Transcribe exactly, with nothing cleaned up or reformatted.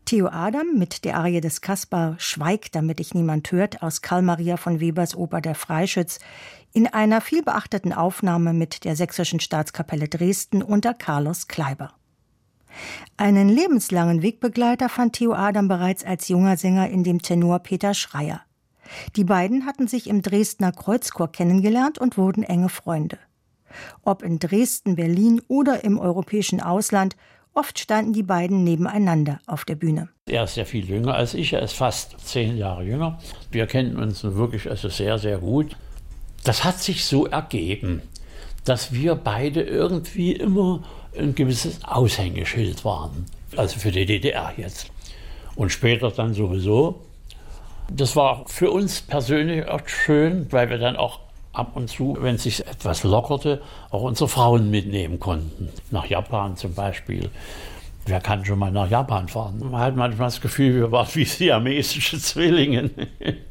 Theo Adam mit der Arie des Kaspar »Schweig, damit dich niemand hört« aus Carl Maria von Webers Oper »Der Freischütz« in einer vielbeachteten Aufnahme mit der Sächsischen Staatskapelle Dresden unter Carlos Kleiber. Einen lebenslangen Wegbegleiter fand Theo Adam bereits als junger Sänger in dem Tenor Peter Schreyer. Die beiden hatten sich im Dresdner Kreuzchor kennengelernt und wurden enge Freunde. Ob in Dresden, Berlin oder im europäischen Ausland, oft standen die beiden nebeneinander auf der Bühne. Er ist ja viel jünger als ich, er ist fast zehn Jahre jünger. Wir kennen uns wirklich also sehr, sehr gut. Das hat sich so ergeben, dass wir beide irgendwie immer ein gewisses Aushängeschild waren. Also für die D D R jetzt. Und später dann sowieso. Das war für uns persönlich auch schön, weil wir dann auch ab und zu, wenn es sich etwas lockerte, auch unsere Frauen mitnehmen konnten. Nach Japan zum Beispiel. Wer kann schon mal nach Japan fahren? Man hat manchmal das Gefühl, wir waren wie siamesische Zwillinge.